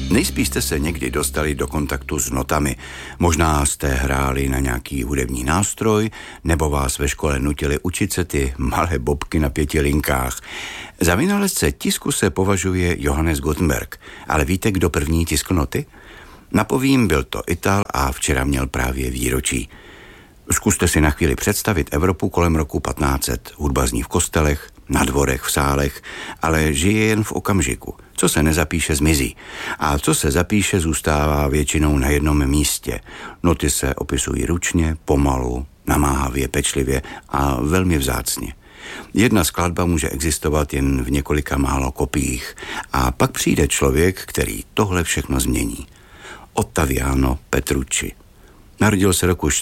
Nejspíš jste se někdy dostali do kontaktu s notami. Možná jste hráli na nějaký hudební nástroj, nebo vás ve škole nutili učit se ty malé bobky na 5 linkách. Za vynálezce tisku se považuje Johannes Gutenberg, ale víte, kdo první tiskl noty? Napovím, byl to Ital a včera měl právě výročí. Zkuste si na chvíli představit Evropu kolem roku 1500. Hudba zní v kostelech, na dvorech, v sálech, ale žije jen v okamžiku. Co se nezapíše, zmizí. A co se zapíše, zůstává většinou na jednom místě. Noty se opisují ručně, pomalu, namáhavě, pečlivě a velmi vzácně. Jedna skladba může existovat jen v několika málo kopiích a pak přijde člověk, který tohle všechno změní. Ottaviano Petrucci. Narodil se roku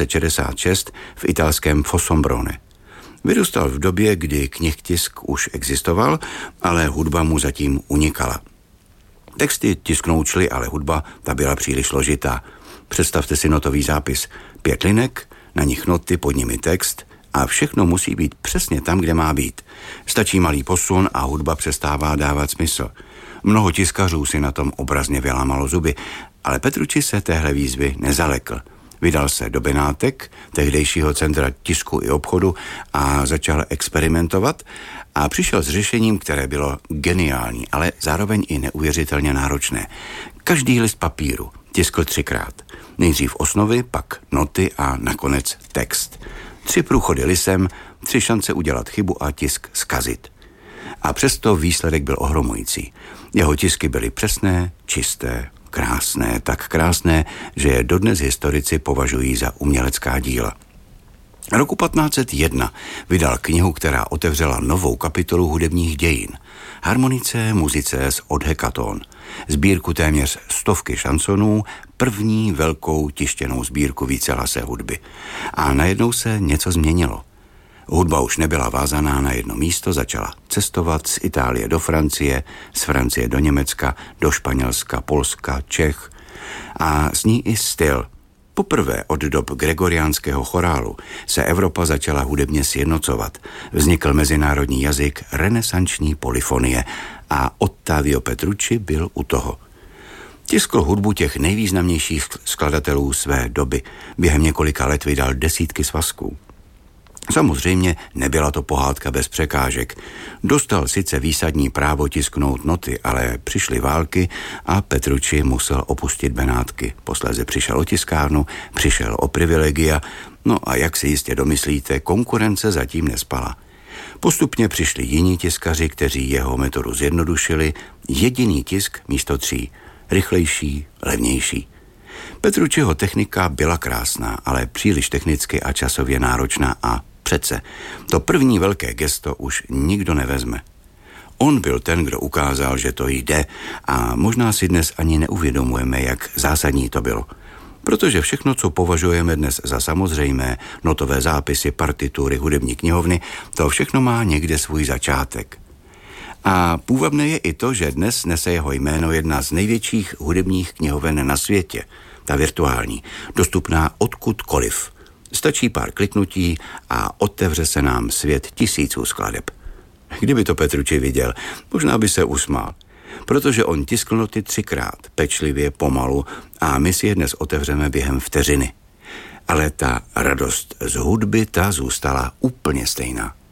1466 v italském Fossombrone. Vyrůstal v době, kdy knihtisk už existoval, ale hudba mu zatím unikala. Texty tisknout šly, ale hudba ta byla příliš složitá. Představte si notový zápis. 5 linek, na nich noty, pod nimi text a všechno musí být přesně tam, kde má být. Stačí malý posun a hudba přestává dávat smysl. Mnoho tiskařů si na tom obrazně vylámalo zuby, ale Petrucci se téhle výzvy nezalekl. Vydal se do Benátek, tehdejšího centra tisku i obchodu, a začal experimentovat a přišel s řešením, které bylo geniální, ale zároveň i neuvěřitelně náročné. Každý list papíru tiskl 3krát. Nejdřív osnovy, pak noty a nakonec text. 3 průchody lisem, 3 šance udělat chybu a tisk zkazit. A přesto výsledek byl ohromující. Jeho tisky byly přesné, čisté, krásné, tak krásné, že je dodnes historici považují za umělecká díla. Roku 1501 vydal knihu, která otevřela novou kapitolu hudebních dějin. Harmonice Musices od Hekaton. Sbírku téměř 100 šansonů, první velkou tištěnou sbírku vícelase hudby. A najednou se něco změnilo. Hudba už nebyla vázaná na jedno místo, začala cestovat z Itálie do Francie, z Francie do Německa, do Španělska, Polska, Čech a s ní i styl. Poprvé od dob gregoriánského chorálu se Evropa začala hudebně sjednocovat. Vznikl mezinárodní jazyk renesanční polyfonie a Ottavio Petrucci byl u toho. Tiskl hudbu těch nejvýznamnějších skladatelů své doby. Během několika let vydal desítky svazků. Samozřejmě nebyla to pohádka bez překážek. Dostal sice výsadní právo tisknout noty, ale přišly války a Petrucci musel opustit Benátky. Posléze přišel o tiskárnu, přišel o privilegia, no a jak si jistě domyslíte, konkurence zatím nespala. Postupně přišli jiní tiskaři, kteří jeho metodu zjednodušili, jediný tisk místo 3, rychlejší, levnější. Petrucciho technika byla krásná, ale příliš technicky a časově náročná a přece to první velké gesto už nikdo nevezme. On byl ten, kdo ukázal, že to jde a možná si dnes ani neuvědomujeme, jak zásadní to bylo. Protože všechno, co považujeme dnes za samozřejmé, notové zápisy, partitury, hudební knihovny, to všechno má někde svůj začátek. A půvabné je i to, že dnes nese jeho jméno jedna z největších hudebních knihoven na světě, ta virtuální, dostupná odkudkoliv. Stačí pár kliknutí a otevře se nám svět tisíců skladeb. Kdyby to Petrucci viděl, možná by se usmál, protože on tiskl noty 3krát, pečlivě, pomalu a my si je dnes otevřeme během vteřiny. Ale ta radost z hudby, ta zůstala úplně stejná.